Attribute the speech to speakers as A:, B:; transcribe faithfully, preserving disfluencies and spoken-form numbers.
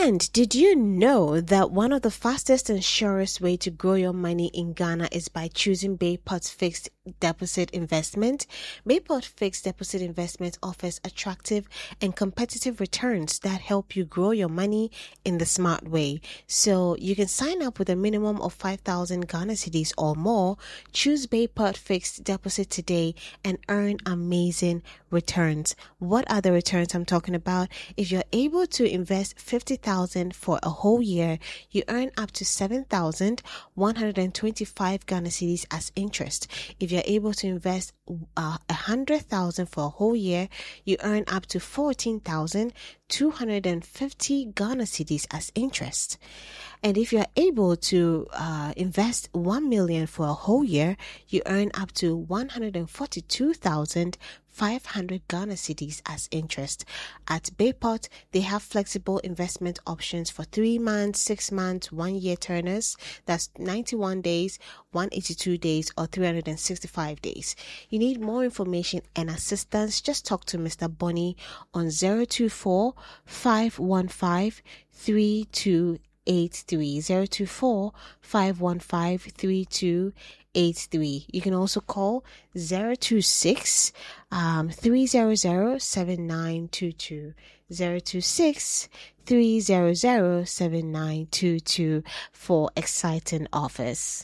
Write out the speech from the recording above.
A: And did you know that one of the fastest and surest way to grow your money in Ghana is by choosing Bayport Fixed Deposit Investment? Bayport Fixed Deposit Investment offers attractive and competitive returns that help you grow your money in the smart way. So you can sign up with a minimum of five thousand Ghana cedis or more, choose Bayport Fixed Deposit today and earn amazing returns. What are the returns I'm talking about? If you're able to invest fifty thousand for a whole year, you earn up to seven thousand one hundred twenty-five Ghana cedis as interest. If you're able to invest uh, one hundred thousand for a whole year, you earn up to fourteen thousand two hundred fifty Ghana cedis as interest. And if you're able to uh, invest one million for a whole year, you earn up to one hundred forty-two thousand five hundred Ghana cedis as interest. At Bayport, they have flexible investment options for three months, six months, one year turners. That's ninety-one days, one hundred eighty-two days, or three hundred sixty-five days. You need more information and assistance? Just talk to Mister Bonnie on zero two four, five one five, three two eight three. zero two four, five one five, three two eight three. You can also call zero two six, um, three hundred, seven nine two two. zero two six, three hundred, seven nine two two for exciting offers.